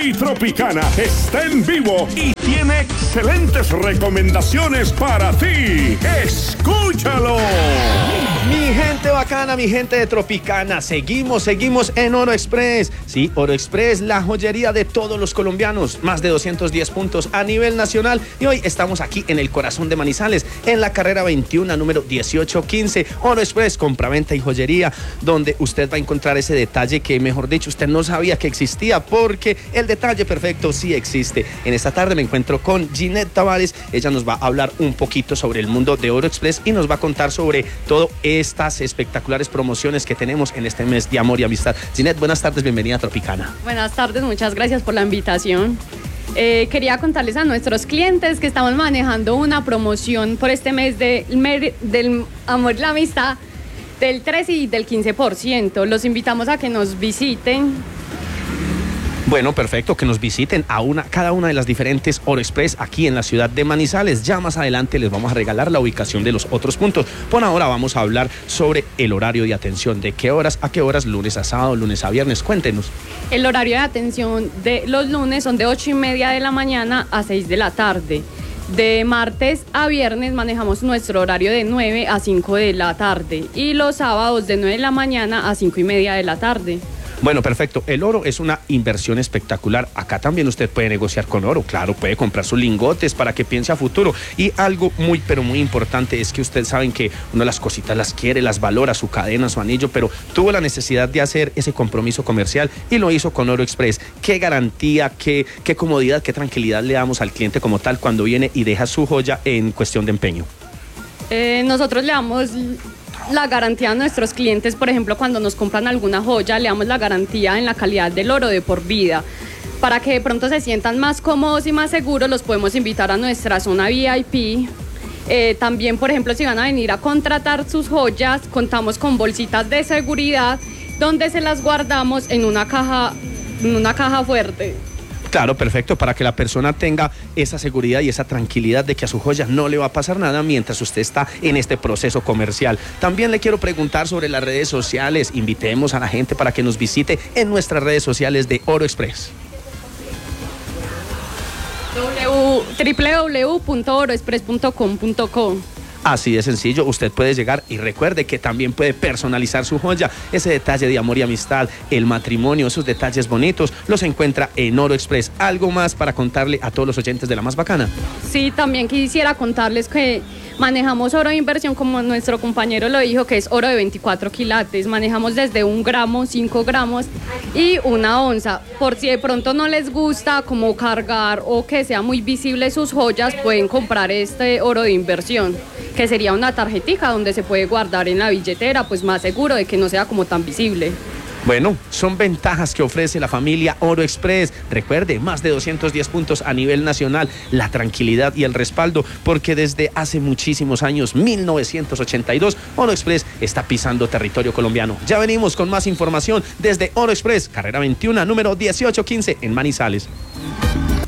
Hoy Tropicana está en vivo y tiene excelentes recomendaciones para ti. ¡Escúchalo! Mi gente bacana, mi gente de Tropicana, seguimos en Oro Express. Sí, Oro Express, la joyería de todos los colombianos. Más de 210 puntos a nivel nacional. Y hoy estamos aquí en el corazón de Manizales, en la carrera 21, número 1815. Oro Express, compraventa y joyería, donde usted va a encontrar ese detalle que, mejor dicho, usted no sabía que existía, porque el detalle perfecto sí existe. En esta tarde me encuentro con Ginette Tavares. Ella nos va a hablar un poquito sobre el mundo de Oro Express y nos va a contar sobre todo estas espectaculares promociones que tenemos en este mes de amor y amistad. Ginette, buenas tardes, bienvenida a Tropicana. Buenas tardes, muchas gracias por la invitación. Quería contarles a nuestros clientes que estamos manejando una promoción por este mes del amor y la amistad del 13 y del 15%. Los invitamos a que nos visiten. Bueno, perfecto, que nos visiten a cada una de las diferentes Oro Express aquí en la ciudad de Manizales. Ya más adelante les vamos a regalar la ubicación de los otros puntos. Por ahora vamos a hablar sobre el horario de atención. ¿De qué horas a qué horas? Lunes a sábado, lunes a viernes. Cuéntenos. El horario de atención de los lunes son de 8:30 de la mañana a 6 de la tarde. De martes a viernes manejamos nuestro horario de 9 a 5 de la tarde. Y los sábados de 9 de la mañana a 5:30 de la tarde. Bueno, perfecto. El oro es una inversión espectacular. Acá también usted puede negociar con oro. Claro, puede comprar sus lingotes para que piense a futuro. Y algo muy, pero muy importante es que ustedes saben que uno las cositas las quiere, las valora, su cadena, su anillo, pero tuvo la necesidad de hacer ese compromiso comercial y lo hizo con Oro Express. Qué garantía, qué comodidad, qué tranquilidad le damos al cliente como tal cuando viene y deja su joya en cuestión de empeño. Nosotros le damos la garantía a nuestros clientes. Por ejemplo, cuando nos compran alguna joya, le damos la garantía en la calidad del oro de por vida. Para que de pronto se sientan más cómodos y más seguros, los podemos invitar a nuestra zona VIP. También, por ejemplo, si van a venir a contratar sus joyas, contamos con bolsitas de seguridad donde se las guardamos en una caja fuerte. Claro, perfecto, para que la persona tenga esa seguridad y esa tranquilidad de que a su joya no le va a pasar nada mientras usted está en este proceso comercial. También le quiero preguntar sobre las redes sociales. Invitemos a la gente para que nos visite en nuestras redes sociales de Oro Express. www.oroexpress.com.co. Así de sencillo, usted puede llegar y recuerde que también puede personalizar su joya. Ese detalle de amor y amistad, el matrimonio, esos detalles bonitos, los encuentra en Oro Express. ¿Algo más para contarle a todos los oyentes de La Más Bacana? Sí, también quisiera contarles que manejamos oro de inversión, como nuestro compañero lo dijo, que es oro de 24 quilates. Manejamos desde 1 gramo, 5 gramos y 1 onza. Por si de pronto no les gusta como cargar o que sea muy visible sus joyas, pueden comprar este oro de inversión, que sería una tarjetica donde se puede guardar en la billetera, pues más seguro de que no sea como tan visible. Bueno, son ventajas que ofrece la familia Oro Express. Recuerde, más de 210 puntos a nivel nacional, la tranquilidad y el respaldo, porque desde hace muchísimos años, 1982, Oro Express está pisando territorio colombiano. Ya venimos con más información desde Oro Express, carrera 21, número 1815 en Manizales.